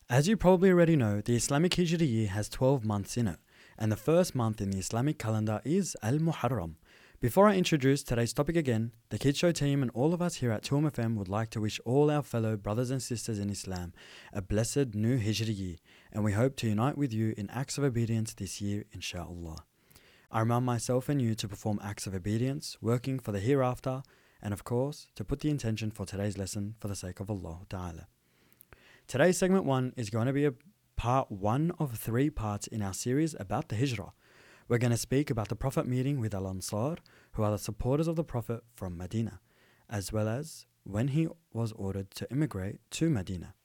As you probably already know, the Islamic Hijri year has 12 months in it, and the first month in the Islamic calendar is Al-Muharram. Before I introduce today's topic again, the Kids Show team and all of us here at 2FM would like to wish all our fellow brothers and sisters in Islam a blessed new Hijri year, and we hope to unite with you in acts of obedience this year, inshallah. I remind myself and you to perform acts of obedience, working for the hereafter, and of course, to put the intention for today's lesson for the sake of Allah Ta'ala. Today's segment 1 is going to be a part 1 of 3 parts in our series about the Hijrah. We're going to speak about the Prophet meeting with Al-Ansar, who are the supporters of the Prophet from Medina, as well as when he was ordered to immigrate to Medina.